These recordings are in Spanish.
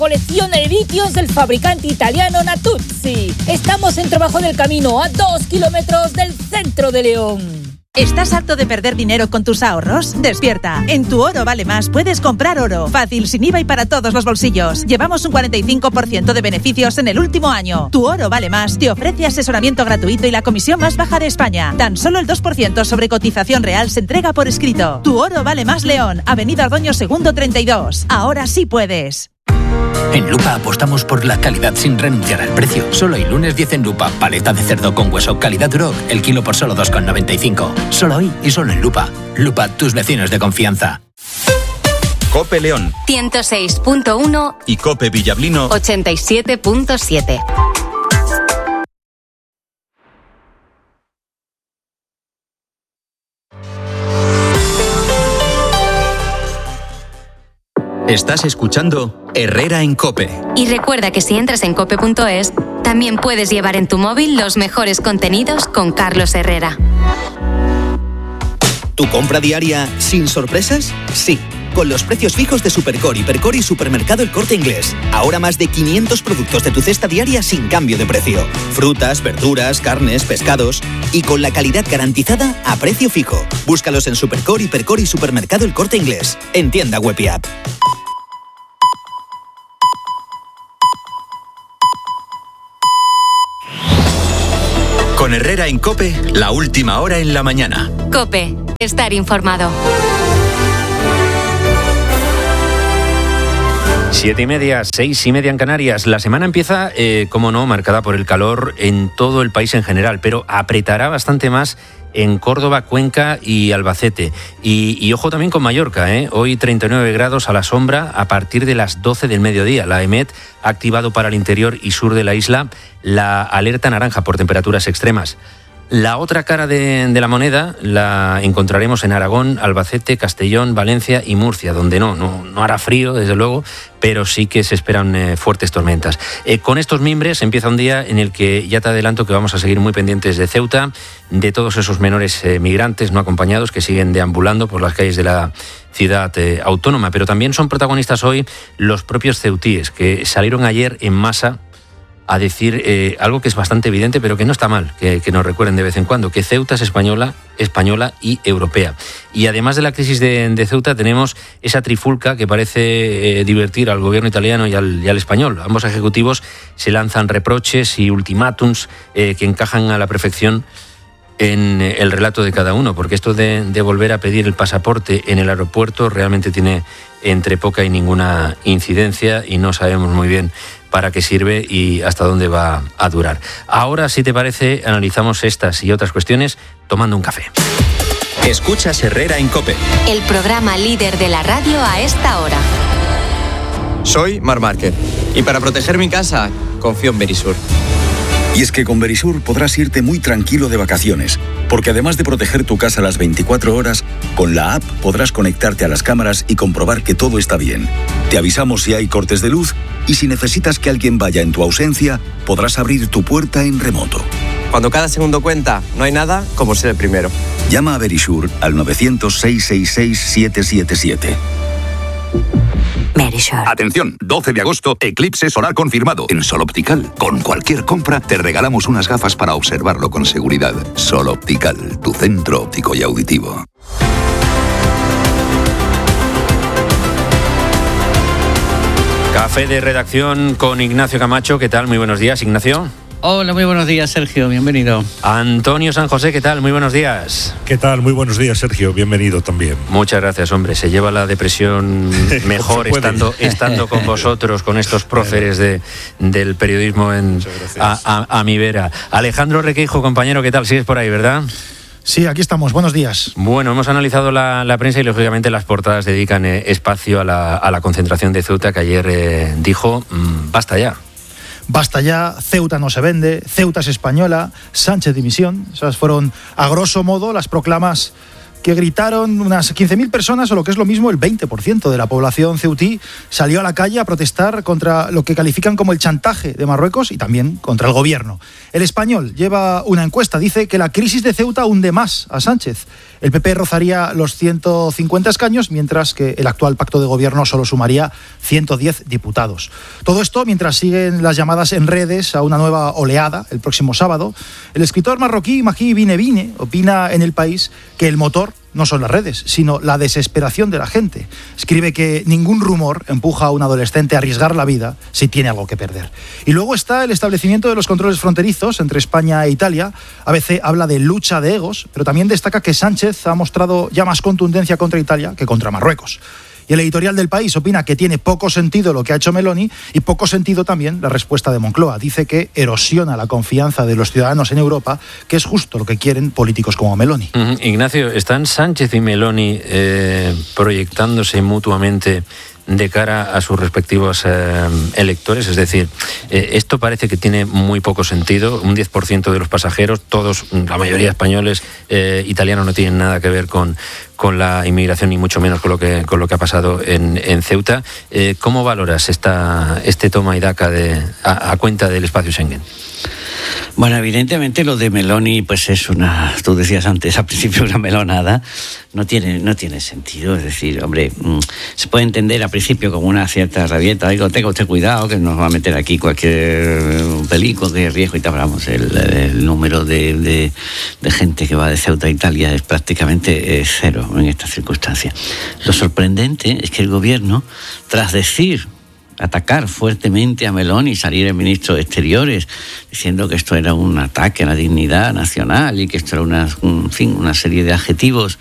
Colección de lithios del fabricante italiano Natuzzi. Estamos en Trabajo del Camino, a 2 kilómetros del centro de León. ¿Estás harto de perder dinero con tus ahorros? Despierta. En Tu Oro Vale Más puedes comprar oro. Fácil, sin IVA y para todos los bolsillos. Llevamos un 45% de beneficios en el último año. Tu Oro Vale Más te ofrece asesoramiento gratuito y la comisión más baja de España. Tan solo el 2% sobre cotización real se entrega por escrito. Tu Oro Vale Más León, Avenida Ordoño 2º 32. Ahora sí puedes. En Lupa apostamos por la calidad sin renunciar al precio. Solo hoy, lunes 10 en Lupa. Paleta de cerdo con hueso calidad Duroc, el kilo por solo 2,95. Solo hoy y solo en Lupa. Lupa, tus vecinos de confianza. COPE León 106.1 y COPE Villablino 87.7. Estás escuchando Herrera en COPE. Y recuerda que si entras en cope.es, también puedes llevar en tu móvil los mejores contenidos con Carlos Herrera. ¿Tu compra diaria sin sorpresas? Sí, con los precios fijos de Supercore, Hipercore y Supermercado El Corte Inglés. Ahora más de 500 productos de tu cesta diaria sin cambio de precio. Frutas, verduras, carnes, pescados. Y con la calidad garantizada a precio fijo. Búscalos en Supercore, Hipercore y Supermercado El Corte Inglés. En tienda web y app. Con Herrera en COPE, la última hora en la mañana. COPE, estar informado. 7:30, 6:30 en Canarias. La semana empieza, como no, marcada por el calor en todo el país en general, pero apretará bastante más en Córdoba, Cuenca y Albacete. Y ojo también con Mallorca, Hoy 39 grados a la sombra a partir de las 12 del mediodía. La EMET ha activado para el interior y sur de la isla la alerta naranja por temperaturas extremas. La otra cara de la moneda la encontraremos en Aragón, Albacete, Castellón, Valencia y Murcia, donde no hará frío, desde luego, pero sí que se esperan fuertes tormentas. Con estos mimbres empieza un día en el que ya te adelanto que vamos a seguir muy pendientes de Ceuta, de todos esos menores migrantes no acompañados que siguen deambulando por las calles de la ciudad autónoma, pero también son protagonistas hoy los propios ceutíes, que salieron ayer en masa a decir algo que es bastante evidente, pero que no está mal, que nos recuerden de vez en cuando, que Ceuta es española y europea. Y además de la crisis de Ceuta, tenemos esa trifulca que parece divertir al gobierno italiano y al español. Ambos ejecutivos se lanzan reproches y ultimátums que encajan a la perfección en el relato de cada uno, porque esto de volver a pedir el pasaporte en el aeropuerto realmente tiene entre poca y ninguna incidencia y no sabemos muy bien para qué sirve y hasta dónde va a durar. Ahora, si te parece, analizamos estas y otras cuestiones tomando un café. Escuchas Herrera en COPE. El programa líder de la radio a esta hora. Soy Marc Márquez y para proteger mi casa confío en Verisur. Y es que con Verisur podrás irte muy tranquilo de vacaciones, porque además de proteger tu casa las 24 horas, con la app podrás conectarte a las cámaras y comprobar que todo está bien. Te avisamos si hay cortes de luz y si necesitas que alguien vaya en tu ausencia, podrás abrir tu puerta en remoto. Cuando cada segundo cuenta, no hay nada como ser el primero. Llama a Verisur al 900-666-777. Verisur. Atención, 12 de agosto, eclipse solar confirmado en Sol Optical. Con cualquier compra te regalamos unas gafas para observarlo con seguridad. Sol Optical, tu centro óptico y auditivo. Café de redacción con Ignacio Camacho. ¿Qué tal? Muy buenos días, Ignacio. Hola, muy buenos días, Sergio, bienvenido. Antonio San José, ¿qué tal? Muy buenos días. ¿Qué tal? Muy buenos días, Sergio, bienvenido también. Muchas gracias, hombre, se lleva la depresión mejor estando con vosotros, con estos próceres del periodismo a mi vera. Alejandro Requeijo, compañero, ¿qué tal? Sigues por ahí, ¿verdad? Sí, aquí estamos. Buenos días. Bueno, hemos analizado la prensa y, lógicamente, las portadas dedican espacio a la concentración de Ceuta, que ayer dijo, basta ya. Basta ya, Ceuta no se vende, Ceuta es española, Sánchez dimisión. Esas fueron, a grosso modo, las proclamas que gritaron unas 15.000 personas, o lo que es lo mismo, el 20% de la población ceutí salió a la calle a protestar contra lo que califican como el chantaje de Marruecos y también contra el gobierno. El Español lleva una encuesta, dice que la crisis de Ceuta hunde más a Sánchez. El PP rozaría los 150 escaños, mientras que el actual pacto de gobierno solo sumaría 110 diputados. Todo esto mientras siguen las llamadas en redes a una nueva oleada el próximo sábado. El escritor marroquí Mahi Binebine opina en El País que el motor no son las redes, sino la desesperación de la gente. Escribe que ningún rumor empuja a un adolescente a arriesgar la vida si tiene algo que perder. Y luego está el establecimiento de los controles fronterizos entre España e Italia. ABC habla de lucha de egos, pero también destaca que Sánchez ha mostrado ya más contundencia contra Italia que contra Marruecos. Y el editorial del País opina que tiene poco sentido lo que ha hecho Meloni y poco sentido también la respuesta de Moncloa. Dice que erosiona la confianza de los ciudadanos en Europa, que es justo lo que quieren políticos como Meloni. Ignacio, ¿están Sánchez y Meloni proyectándose mutuamente de cara a sus respectivos electores? Es decir, esto parece que tiene muy poco sentido. Un 10% de los pasajeros, todos, la mayoría españoles, italianos, no tienen nada que ver con la inmigración, ni mucho menos con lo que ha pasado en Ceuta. ¿Cómo valoras este toma y daca a cuenta del espacio Schengen? Bueno, evidentemente lo de Meloni, pues es tú decías antes, al principio una melonada, no tiene sentido. Es decir, hombre, se puede entender al principio como una cierta rabieta, digo, tenga usted cuidado que nos va a meter aquí cualquier peligro, de riesgo y tal. Vamos, el número de gente que va de Ceuta a Italia es prácticamente cero en estas circunstancias. Lo sorprendente es que el gobierno, tras atacar fuertemente a Meloni y salir el ministro de Exteriores diciendo que esto era un ataque a la dignidad nacional y que esto era una serie de adjetivos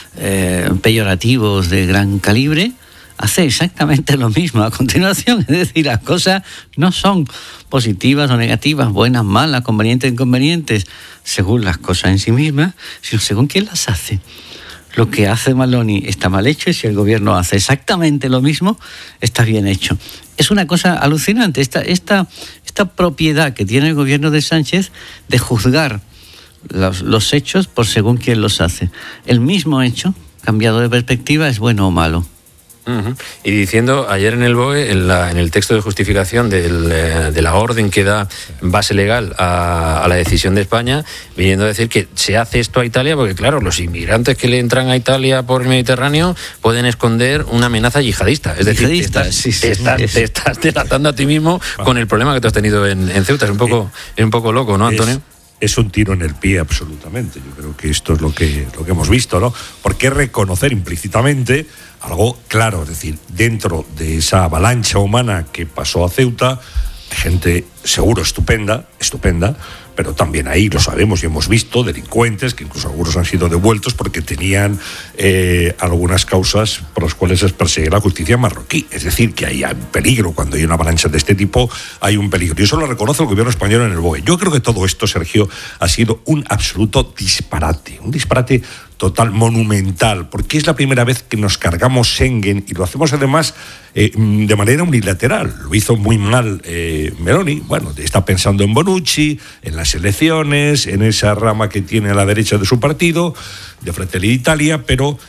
peyorativos de gran calibre, hace exactamente lo mismo a continuación. Es decir, las cosas no son positivas o negativas, buenas, malas, convenientes, inconvenientes, según las cosas en sí mismas, sino según quién las hace. Lo que hace Meloni está mal hecho y si el gobierno hace exactamente lo mismo, está bien hecho. Es una cosa alucinante esta propiedad que tiene el gobierno de Sánchez de juzgar los hechos por según quién los hace. El mismo hecho, cambiado de perspectiva, es bueno o malo. Y diciendo ayer en el BOE, en el texto de justificación de la orden que da base legal a la decisión de España, viniendo a decir que se hace esto a Italia porque, claro, los inmigrantes que le entran a Italia por el Mediterráneo pueden esconder una amenaza yihadista. Es decir, te estás delatando a ti mismo con el problema que tú has tenido en Ceuta. Es un poco loco, ¿no, Antonio? Es un tiro en el pie, absolutamente. Yo creo que esto es lo que hemos visto, ¿no? Porque reconocer implícitamente algo claro, es decir, dentro de esa avalancha humana que pasó a Ceuta, gente seguro estupenda, pero también ahí lo sabemos y hemos visto delincuentes que incluso algunos han sido devueltos porque tenían algunas causas por las cuales se persigue la justicia marroquí. Es decir, que hay un peligro cuando hay una avalancha de este tipo, hay un peligro. Y eso lo reconoce el gobierno español en el BOE. Yo creo que todo esto, Sergio, ha sido un absoluto disparate, total, monumental, porque es la primera vez que nos cargamos Schengen y lo hacemos además de manera unilateral. Lo hizo muy mal Meloni. Bueno, está pensando en Bonucci, en las elecciones, en esa rama que tiene a la derecha de su partido, de Fratelli d'Italia, pero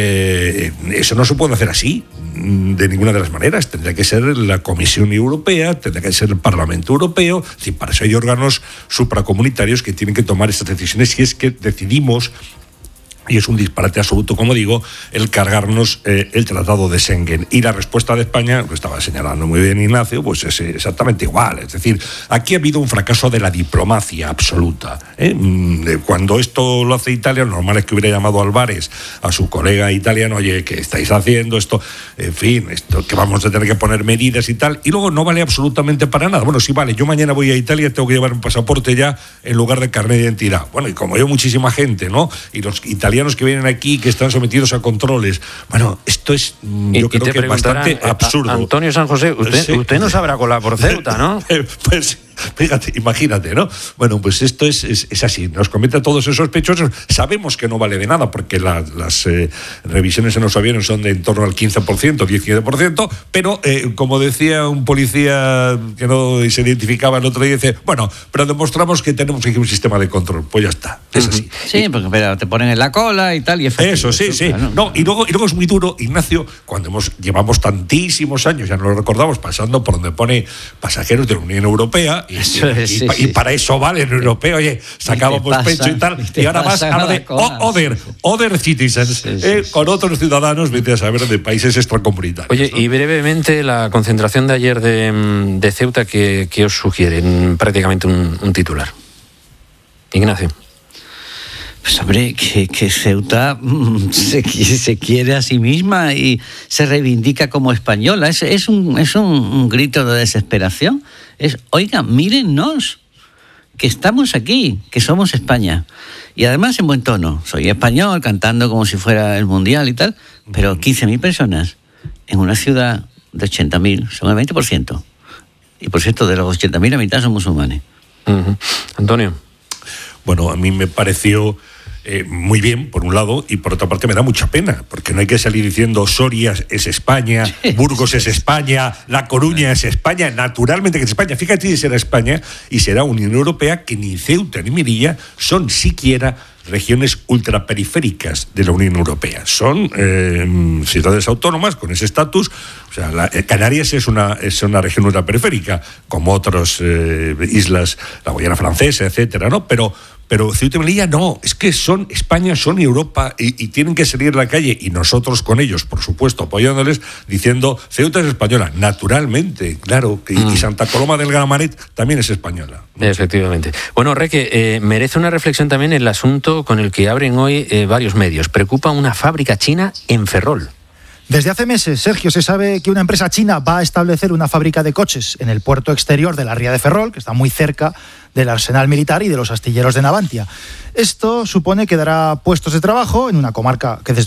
eso no se puede hacer así, de ninguna de las maneras. Tendría que ser la Comisión Europea, tendría que ser el Parlamento Europeo. Es decir, para eso hay órganos supracomunitarios que tienen que tomar estas decisiones si es que decidimos. Y es un disparate absoluto, como digo, el cargarnos el Tratado de Schengen. Y la respuesta de España, lo estaba señalando muy bien Ignacio, pues es exactamente igual. Es decir, aquí ha habido un fracaso de la diplomacia absoluta. Cuando esto lo hace Italia, lo normal es que hubiera llamado Álvarez a su colega italiano, oye, ¿qué estáis haciendo esto? En fin, esto que vamos a tener que poner medidas y tal. Y luego no vale absolutamente para nada. Bueno, sí vale, yo mañana voy a Italia, tengo que llevar un pasaporte ya en lugar de carnet de identidad. Bueno, y como yo muchísima gente, ¿no? Y los italianos que vienen aquí, que están sometidos a controles. Bueno, esto es, yo creo que es bastante absurdo. Antonio San José, usted no sabrá colar por Ceuta, ¿no? Pues fíjate, imagínate, ¿no? Bueno, pues esto es así, nos cometen todos esos sospechosos. Sabemos que no vale de nada porque las revisiones en los aviones son de en torno al 15%, 17%, pero como decía un policía que no se identificaba el otro día, dice, bueno, pero demostramos que tenemos aquí un sistema de control. Pues ya está, es así. Sí, porque pero te ponen en la cola y tal, y eso, sí. Claro. No, y luego es muy duro, Ignacio, cuando llevamos tantísimos años, ya no lo recordamos, pasando por donde pone pasajeros de la Unión Europea, Europa y para eso vale la Unión Europea. Oye, sacábamos pecho y tal, y ahora vas a de other citizens, con otros ciudadanos, vete a saber, de países extracomunitarios. Oye, y brevemente, la concentración de ayer de Ceuta, que os sugieren prácticamente un titular. Ignacio. Pues hombre, que Ceuta se quiere a sí misma y se reivindica como española. Es un grito de desesperación. Oiga, mírennos, que estamos aquí, que somos España. Y además en buen tono. Soy español, cantando como si fuera el Mundial y tal, pero 15.000 personas en una ciudad de 80.000, son el 20%. Y por cierto, de los 80.000 la mitad son musulmanes. Uh-huh. Antonio. Bueno, a mí me pareció muy bien, por un lado, y por otra parte me da mucha pena, porque no hay que salir diciendo Soria es España, Burgos es España, La Coruña es España, naturalmente que es España. Fíjate si será España y será Unión Europea, que ni Ceuta ni Melilla son siquiera regiones ultraperiféricas de la Unión Europea. Son ciudades autónomas con ese estatus. O sea, Canarias es una región ultraperiférica, como otras islas, la Guayana Francesa, etcétera, ¿no? Pero Ceuta y Melilla no, es que son España, son Europa y tienen que salir a la calle, y nosotros con ellos, por supuesto, apoyándoles, diciendo Ceuta es española, naturalmente, claro, y Santa Coloma del Gramanet también es española. Efectivamente. Bueno, Reque, merece una reflexión también el asunto con el que abren hoy varios medios. Preocupa una fábrica china en Ferrol. Desde hace meses, Sergio, se sabe que una empresa china va a establecer una fábrica de coches en el puerto exterior de la ría de Ferrol, que está muy cerca del arsenal militar y de los astilleros de Navantia. Esto supone que dará puestos de trabajo en una comarca que desde